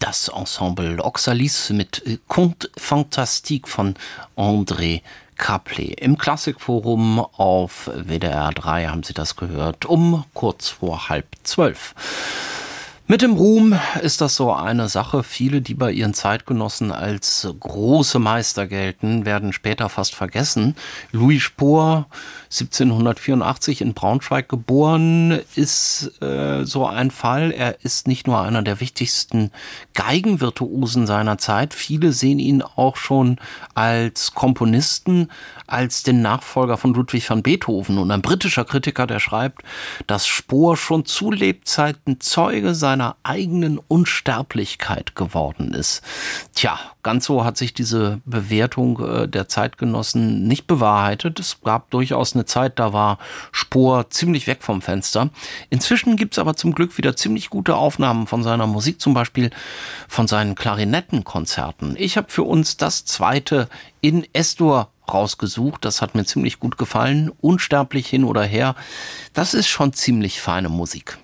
Das Ensemble Oxalis mit Conte Fantastique von André Caplet. Im Klassikforum auf WDR 3 haben Sie das gehört, um kurz vor 11:30. Mit dem Ruhm ist das so eine Sache. Viele, die bei ihren Zeitgenossen als große Meister gelten, werden später fast vergessen. Louis Spohr, 1784 in Braunschweig geboren, ist so ein Fall. Er ist nicht nur einer der wichtigsten Geigenvirtuosen seiner Zeit. Viele sehen ihn auch schon als Komponisten, als den Nachfolger von Ludwig van Beethoven. Und ein britischer Kritiker, der schreibt, dass Spohr schon zu Lebzeiten Zeuge seiner eigenen Unsterblichkeit geworden ist. Tja, ganz so hat sich diese Bewertung der Zeitgenossen nicht bewahrheitet. Es gab durchaus eine Zeit, da war Spohr ziemlich weg vom Fenster. Inzwischen gibt es aber zum Glück wieder ziemlich gute Aufnahmen von seiner Musik, zum Beispiel von seinen Klarinettenkonzerten. Ich habe für uns das zweite in S-Dur rausgesucht. Das hat mir ziemlich gut gefallen. Unsterblich hin oder her. Das ist schon ziemlich feine Musik.